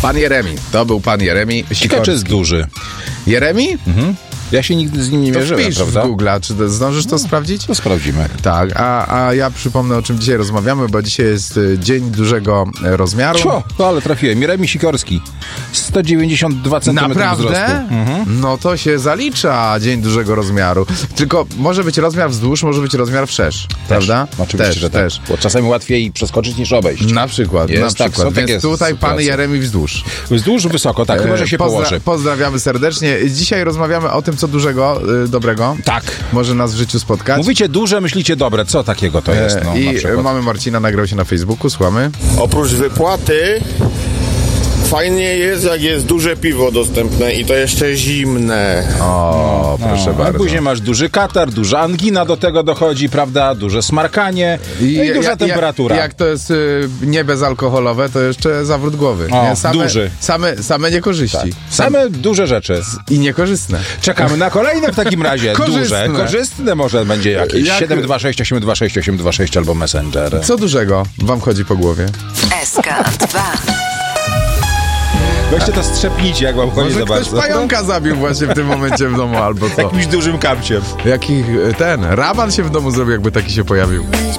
Pan Jeremi. To był pan Jeremi. Ciekawe, czy jest duży. Jeremi? Ja się nigdy z nim nie mierzyłem, wpisz prawda? w Google, czy zdążysz to sprawdzić? To sprawdzimy. Tak, a ja przypomnę, o czym dzisiaj rozmawiamy, bo dzisiaj jest Dzień Dużego Rozmiaru. Ale trafiłem. Jeremi Sikorski. 192 cm Naprawdę? wzrostu. No to się zalicza Dzień Dużego Rozmiaru. Tylko może być rozmiar wzdłuż, może być rozmiar wszerz. Prawda? Oczywiście, że też. tak. Bo czasami łatwiej przeskoczyć niż obejść. Na przykład. Jest, tak, są Więc takie tutaj pan sytuacje. Jeremi wzdłuż. Wzdłuż wysoko, tak. Może się położy. Pozdrawiamy serdecznie. Dzisiaj rozmawiamy o tym, co dużego, dobrego Tak. może nas w życiu spotkać. Mówicie duże, myślicie dobre. Co takiego to jest? No, na I przykład. mamy Marcina, nagrał się na Facebooku, słuchamy. Oprócz wypłaty fajnie jest, jak jest duże piwo dostępne i to jeszcze zimne. O, proszę A bardzo. później masz duży katar, duża angina do tego dochodzi, prawda? Duże smarkanie i duża temperatura. Jak to jest nie bezalkoholowe, to jeszcze zawrót głowy. O, nie? duży. Same niekorzyści. Same duże rzeczy. I niekorzystne. Czekamy na kolejne w takim razie. Korzystne. Duże. Korzystne może będzie jakieś. Jak- 726 826 826 albo Messenger. Co dużego wam chodzi po głowie? SK2. Weźcie to strzepnijcie, jak wam chodzi Może za ktoś bardzo. pająka zabił właśnie w tym momencie w domu, albo co? Jakimś dużym kapciem. Raban się w domu zrobił, jakby taki się pojawił.